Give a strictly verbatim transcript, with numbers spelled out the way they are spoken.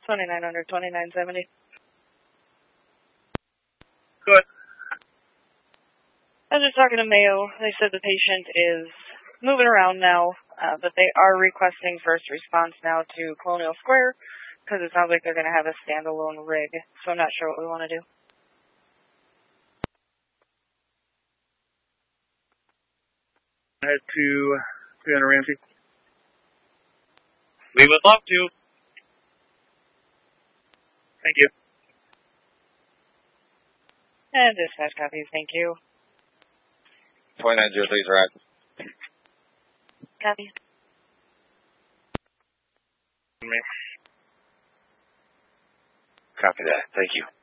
twenty-nine hundred, twenty-nine seventy. Good. I was just talking to Mayo. They said the patient is moving around now, uh, but they are requesting first response now to Colonial Square because it sounds like they're going to have a standalone rig, so I'm not sure what we want to do. Head to three hundred Ramsey. We would love to. Thank you. And dispatch copies, thank you. twenty-nine zero three is right. Copy. Me. Copy that. Thank you.